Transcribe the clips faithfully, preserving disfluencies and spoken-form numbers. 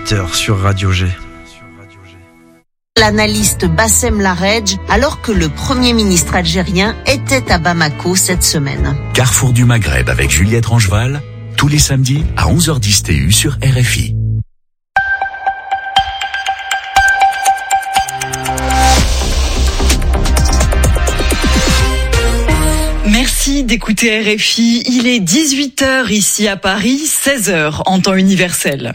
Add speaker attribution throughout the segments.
Speaker 1: huit heures sur Radio G.
Speaker 2: L'analyste Bassem Laredj, alors que le Premier ministre algérien était à Bamako cette semaine.
Speaker 3: Carrefour du Maghreb avec Juliette Rangeval, tous les samedis à onze heures dix T U sur R F I.
Speaker 4: Merci d'écouter R F I. Il est dix-huit heures ici à Paris, seize heures en temps universel.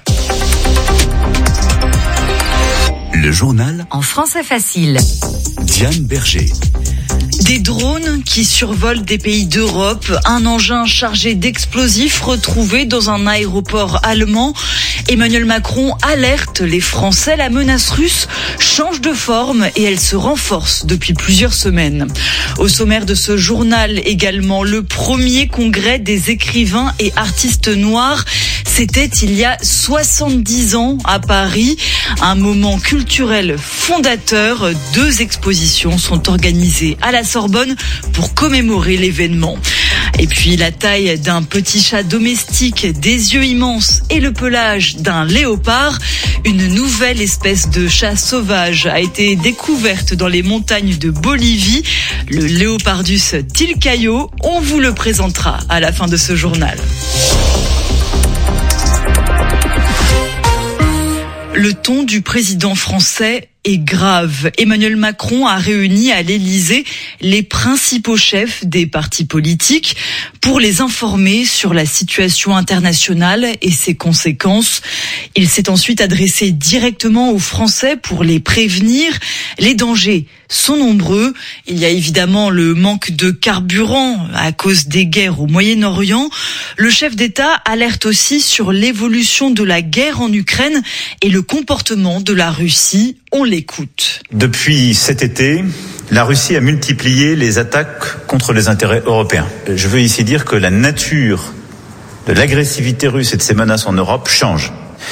Speaker 3: Le journal
Speaker 5: en français facile.
Speaker 3: Diane Berger.
Speaker 4: Des drones qui survolent des pays d'Europe, un engin chargé d'explosifs retrouvé dans un aéroport allemand. Emmanuel Macron alerte les Français, la menace russe change de forme et elle se renforce depuis plusieurs semaines. Au sommaire de ce journal également, le premier congrès des écrivains et artistes noirs. C'était il y a soixante-dix ans à Paris, un moment culturel fondateur. Deux expositions sont organisées à la Sorbonne pour commémorer l'événement. Et puis la taille d'un petit chat domestique, des yeux immenses et le pelage d'un léopard. Une nouvelle espèce de chat sauvage a été découverte dans les montagnes de Bolivie, le Léopardus tilcaio. On vous le présentera à la fin de ce journal. Le ton du président français est grave. Emmanuel Macron a réuni à l'Élysée les principaux chefs des partis politiques pour les informer sur la situation internationale et ses conséquences. Il s'est ensuite adressé directement aux Français pour les prévenir. Les dangers sont nombreux. Il y a évidemment le manque de carburant à cause des guerres au Moyen-Orient. Le chef d'État alerte aussi sur l'évolution de la guerre en Ukraine et le comportement de la Russie. On l'écoute.
Speaker 6: Depuis cet été, la Russie a multiplié les attaques contre les intérêts européens. Je veux ici dire que la nature de l'agressivité russe et de ses menaces en Europe change.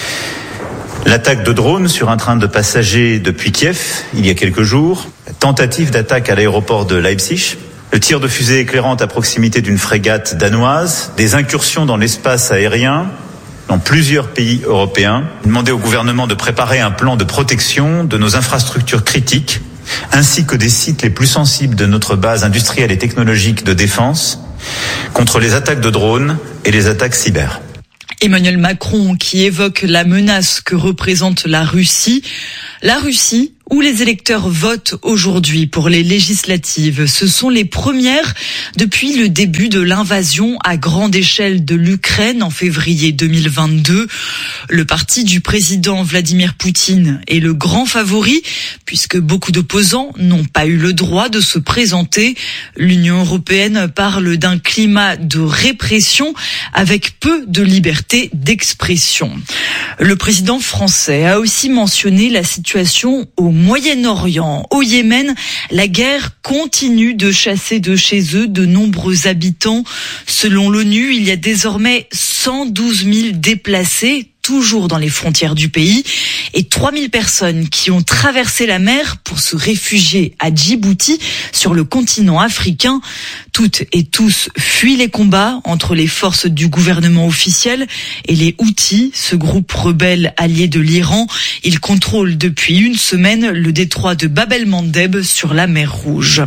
Speaker 6: L'attaque de drones sur un train de passagers depuis Kiev, il y a quelques jours, la tentative d'attaque à l'aéroport de Leipzig, le tir de fusée éclairante à proximité d'une frégate danoise, des incursions dans l'espace aérien dans plusieurs pays européens, demander au gouvernement de préparer un plan de protection de nos infrastructures critiques, ainsi que des sites les plus sensibles de notre base industrielle et technologique de défense, contre les attaques de drones et les attaques cyber.
Speaker 4: Emmanuel Macron qui évoque la menace que représente la Russie. La Russie, où les électeurs votent aujourd'hui pour les législatives. Ce sont les premières depuis le début de l'invasion à grande échelle de l'Ukraine en février deux mille vingt-deux. Le parti du président Vladimir Poutine est le grand favori puisque beaucoup d'opposants n'ont pas eu le droit de se présenter. L'Union européenne parle d'un climat de répression avec peu de liberté d'expression. Le président français a aussi mentionné la situation au Moyen-Orient. Au Yémen, la guerre continue de chasser de chez eux de nombreux habitants. Selon l'ONU, il y a désormais cent douze mille déplacés, toujours dans les frontières du pays, et trois mille personnes qui ont traversé la mer pour se réfugier à Djibouti, sur le continent africain. Toutes et tous fuient les combats entre les forces du gouvernement officiel et les Houthis, ce groupe rebelle allié de l'Iran. Ils contrôlent depuis une semaine le détroit de Bab el-Mandeb sur la mer Rouge.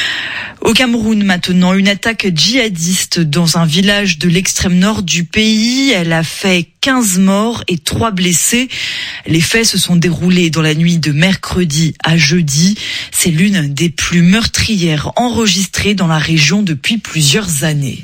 Speaker 4: Au Cameroun maintenant, une attaque djihadiste dans un village de l'extrême nord du pays. Elle a fait quinze morts et trois blessés. Les faits se sont déroulés dans la nuit de mercredi à jeudi. C'est l'une des plus meurtrières enregistrées dans la région depuis plusieurs années.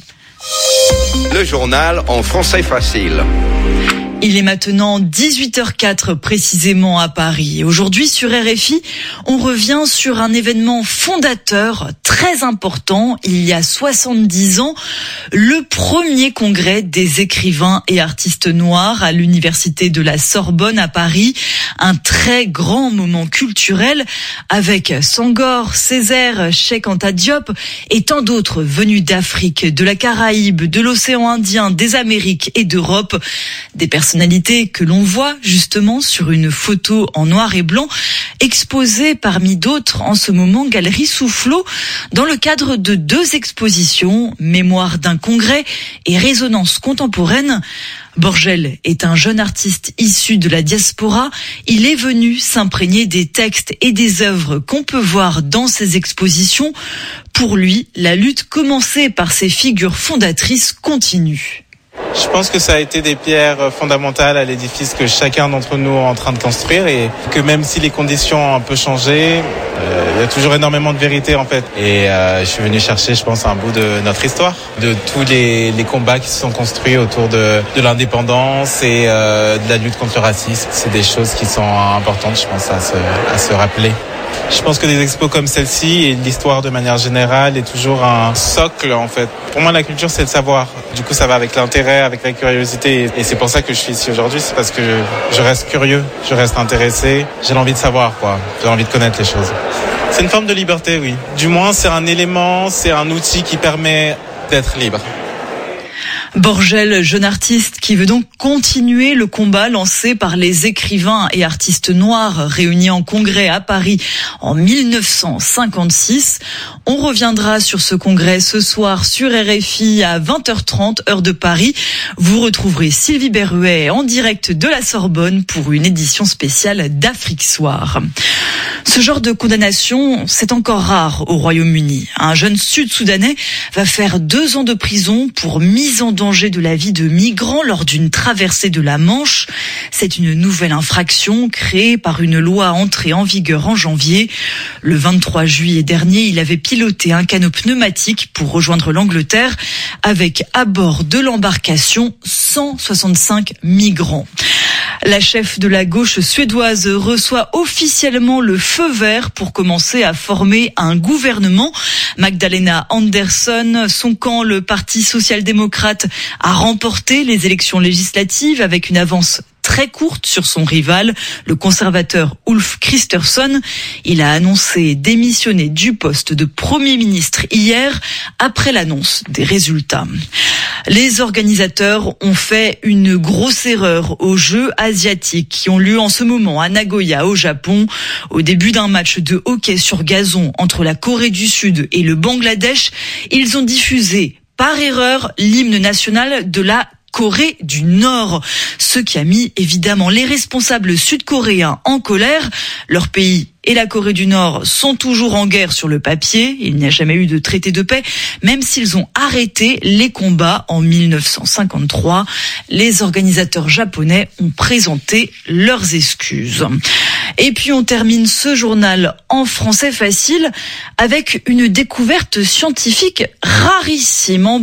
Speaker 7: Le journal en français facile.
Speaker 4: Il est maintenant dix-huit heures quatre précisément à Paris. Aujourd'hui sur R F I, on revient sur un événement fondateur très important. Il y a soixante-dix ans, le premier congrès des écrivains et artistes noirs à l'université de la Sorbonne à Paris. Un très grand moment culturel avec Senghor, Césaire, Cheikh Anta Diop et tant d'autres venus d'Afrique, de la Caraïbe, de l'océan Indien, des Amériques et d'Europe. Des personnalités que l'on voit justement sur une photo en noir et blanc, exposée parmi d'autres en ce moment Galerie Soufflot, dans le cadre de deux expositions, Mémoire d'un congrès et Résonance contemporaine. Borgel est un jeune artiste issu de la diaspora. Il est venu s'imprégner des textes et des œuvres qu'on peut voir dans ses expositions. Pour lui, la lutte commencée par ses figures fondatrices continue.
Speaker 1: Je pense que ça a été des pierres fondamentales à l'édifice que chacun d'entre nous est en train de construire et que même si les conditions ont un peu changé, euh, il y a toujours énormément de vérité en fait. Et euh, je suis venu chercher, je pense, un bout de notre histoire, de tous les, les combats qui se sont construits autour de, de l'indépendance et euh, de la lutte contre le racisme. C'est des choses qui sont importantes, je pense, à se, à se rappeler. Je pense que des expos comme celle-ci et l'histoire de manière générale est toujours un socle en fait. Pour moi, la culture, c'est le savoir. Du coup, ça va avec l'intérêt, avec la curiosité. Et c'est pour ça que je suis ici aujourd'hui. C'est parce que je reste curieux, je reste intéressé. J'ai envie de savoir, quoi. J'ai envie de connaître les choses. C'est une forme de liberté, oui. Du moins, c'est un élément, c'est un outil qui permet d'être libre.
Speaker 4: Borgel, jeune artiste qui veut donc continuer le combat lancé par les écrivains et artistes noirs réunis en congrès à Paris en mille neuf cent cinquante-six. On reviendra sur ce congrès ce soir sur R F I à vingt heures trente, heure de Paris. Vous retrouverez Sylvie Berruet en direct de la Sorbonne pour une édition spéciale d'Afrique Soir. Ce genre de condamnation, c'est encore rare au Royaume-Uni. Un jeune Sud-Soudanais va faire deux ans de prison pour mise en danger de la vie de migrants lors d'une traversée de la Manche. C'est une nouvelle infraction créée par une loi entrée en vigueur en janvier. Le vingt-trois juillet dernier, il avait piloté un canot pneumatique pour rejoindre l'Angleterre avec à bord de l'embarcation cent soixante-cinq migrants. La chef de la gauche suédoise reçoit officiellement le feu vert pour commencer à former un gouvernement. Magdalena Andersson, son camp, le Parti social-démocrate, a remporté les élections législatives avec une avance très courte sur son rival, le conservateur Ulf Kristersson. Il a annoncé démissionner du poste de Premier ministre hier après l'annonce des résultats. Les organisateurs ont fait une grosse erreur aux Jeux asiatiques qui ont lieu en ce moment à Nagoya au Japon. Au début d'un match de hockey sur gazon entre la Corée du Sud et le Bangladesh, ils ont diffusé par erreur l'hymne national de la Corée du Nord, ce qui a mis évidemment les responsables sud-coréens en colère. Leur pays et la Corée du Nord sont toujours en guerre sur le papier. Il n'y a jamais eu de traité de paix, même s'ils ont arrêté les combats en mille neuf cent cinquante-trois. Les organisateurs japonais ont présenté leurs excuses. Et puis on termine ce journal en français facile avec une découverte scientifique rarissime.